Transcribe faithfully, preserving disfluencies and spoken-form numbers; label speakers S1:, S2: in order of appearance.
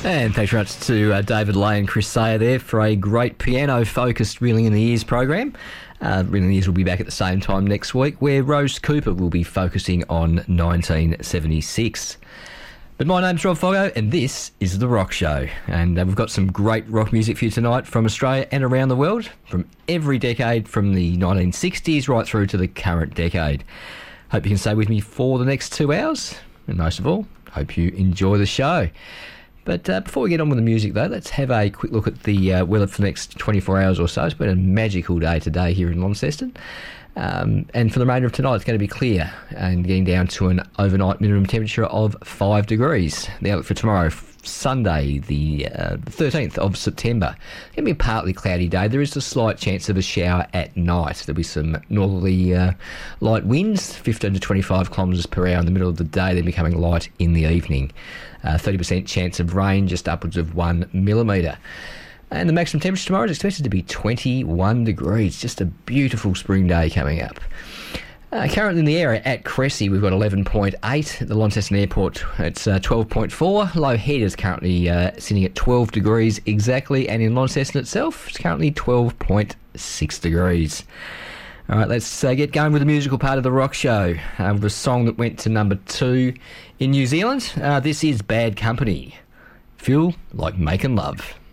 S1: And thanks very much to uh, David Lay and Chris Sayer there for a great piano-focused Reeling in the Ears program. Uh, Reeling in the Ears will be back at the same time next week, where Rose Cooper will be focusing on nineteen seventy-six. But my name's Rob Foggo, and this is The Rock Show. And uh, we've got some great rock music for you tonight from Australia and around the world, from every decade, from the nineteen sixties right through to the current decade. Hope you can stay with me for the next two hours. And most of all, hope you enjoy the show. But uh, before we get on with the music, though, let's have a quick look at the uh, weather for the next twenty-four hours or so. It's been a magical day today here in Launceston. Um, and for the remainder of tonight, it's going to be clear and getting down to an overnight minimum temperature of five degrees. The outlook for tomorrow, Sunday, the uh, thirteenth of September. It's going to be a partly cloudy day. There is a slight chance of a shower at night. There'll be some northerly uh, light winds, fifteen to twenty-five kilometres per hour in the middle of the day, then becoming light in the evening. Uh, thirty percent chance of rain, just upwards of one millimetre. And the maximum temperature tomorrow is expected to be twenty-one degrees. Just a beautiful spring day coming up. Uh, currently in the area at Cressy, we've got eleven point eight. At the Launceston Airport, it's uh, twelve point four. Low head is currently uh, sitting at twelve degrees exactly. And in Launceston itself, it's currently twelve point six degrees. All right, let's uh, get going with the musical part of the rock show. Uh, with a song that went to number two in New Zealand. Uh, this is Bad Company. Feel like making love.